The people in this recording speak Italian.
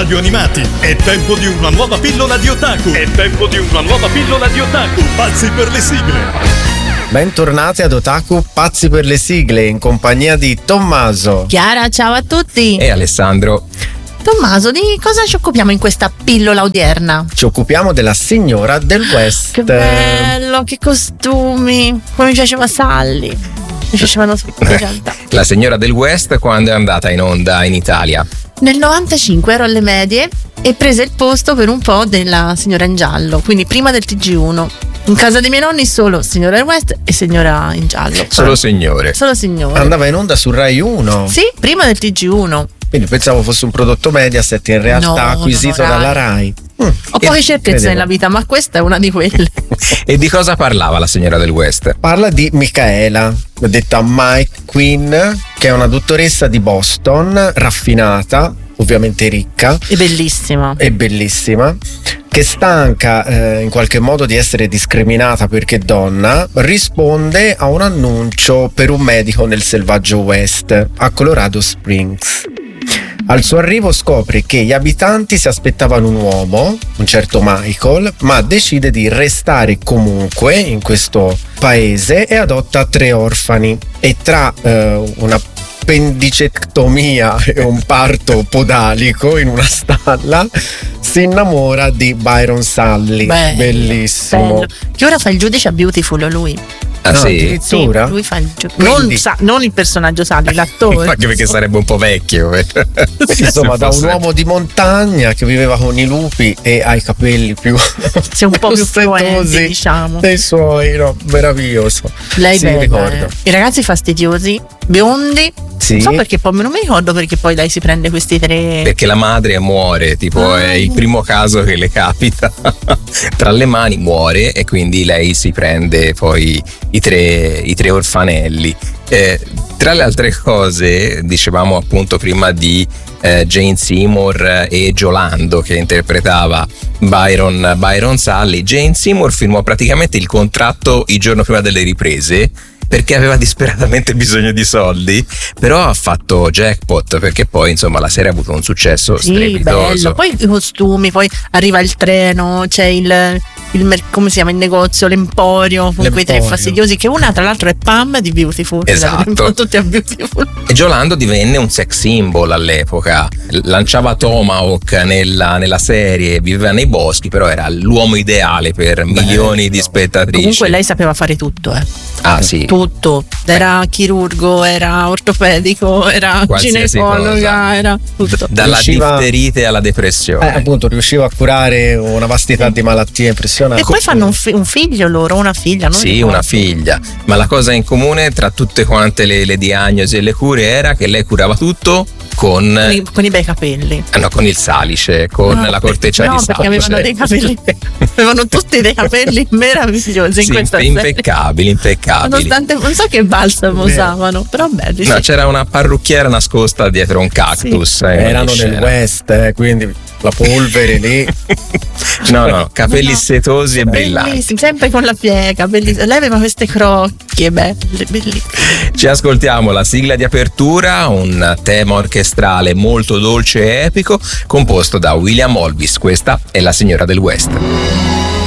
Radio Animati. È tempo di una nuova pillola di otaku. Pazzi per le sigle. Bentornati ad Otaku Pazzi per le sigle in compagnia di Tommaso, Chiara, ciao a tutti. E Alessandro. Tommaso, di cosa ci occupiamo in questa pillola odierna? Ci occupiamo della signora del West. Che bello, che costumi. Come mi piaceva Sally. Mi piacevano tutti in realtà. La signora del West quando è andata in onda in Italia? Nel 95 ero alle medie e prese il posto per un po' della signora in giallo, quindi prima del TG1. In casa dei miei nonni solo signora del West e signora in giallo. Solo signore. Solo signore. Andava in onda su Rai 1. Sì, prima del TG1. Quindi pensavo fosse un prodotto Mediaset, in realtà acquisito dalla Rai. Ho poche certezze nella vita, ma questa è una di quelle. E di cosa parlava la signora del West? Parla di Michaela, detta Mike Quinn, che è una dottoressa di Boston, raffinata, ovviamente ricca. È bellissima. È bellissima. Che stanca in qualche modo di essere discriminata perché donna, risponde a un annuncio per un medico nel selvaggio West, a Colorado Springs. Al suo arrivo scopre che gli abitanti si aspettavano un uomo, un certo Michael, ma decide di restare comunque in questo paese e adotta 3 orfani. E tra una appendicectomia e un parto podalico in una stalla si innamora di Byron Sully. Bellissimo. Bello. Che ora fa il giudice a Beautiful lui. Ah, no, sì? addirittura? Sì, lui fa il Quindi- non il personaggio Sally, l'attore. Anche perché sarebbe un po' vecchio. Insomma, da un fosse- uomo di montagna che viveva con i lupi e ha i capelli più Sei un po' più fluenti, ostentosi diciamo. dei suoi, no? Meraviglioso. Lei sì, bella, ricordo. I ragazzi fastidiosi, biondi. Sì. Non so perché poi non mi ricordo perché poi lei si prende questi 3. Perché la madre muore, tipo è il primo caso che le capita tra le mani, muore e quindi lei si prende poi i tre orfanelli. Tra le altre cose, dicevamo appunto prima di Jane Seymour e Jolando che interpretava Byron Sully. Jane Seymour firmò praticamente il contratto il giorno prima delle riprese perché aveva disperatamente bisogno di soldi, però ha fatto jackpot perché poi insomma la serie ha avuto un successo Sì, strepitoso. bello. Poi i costumi, poi arriva il treno, c'è come si chiama il negozio, l'emporio con quei 3 L'emporio. fastidiosi, che una tra l'altro è Pam di Beautiful. Esatto. Tutti a Beautiful. E Jolando divenne un sex symbol all'epoca, lanciava Tomahawk nella serie, viveva nei boschi, però era l'uomo ideale per milioni di spettatrici. Comunque lei sapeva fare tutto, Ah sì, tutto. Era chirurgo, era ortopedico, era Qualsiasi ginecologa, cosa. era tutto. dalla riusciva- difterite alla depressione. Appunto, riusciva a curare una vastità di malattie impressionanti. E poi fanno un figlio loro, una figlia, non Sì, ricordo. una figlia, ma la cosa in comune tra tutte quante le diagnosi e le cure era che lei curava tutto con Con i bei capelli. con il salice, con la corteccia no, di perché salice. avevano dei capelli, avevano tutti dei capelli meravigliosi in Sì, questa serie. impeccabili. Nonostante non so che balsamo usavano, però belli. No, sì. c'era una parrucchiera nascosta dietro un cactus. Erano in nel scena. West, quindi la polvere lì. No, capelli No. setosi e brillanti. Bellissimi, sempre con la piega, bellissima. Lei aveva queste crocchie belle, bellissime. Ci ascoltiamo la sigla di apertura, un tema orchestrale molto dolce e epico composto da William Olvis. Questa è La signora del West.